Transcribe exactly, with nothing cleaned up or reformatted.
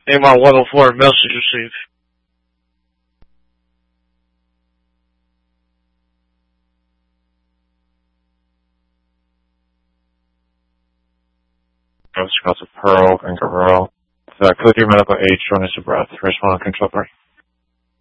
A M R one oh four, message received. Scouts of Pearl and Guerrero. Uh, clear medical aid, shortness of breath. Respond control three.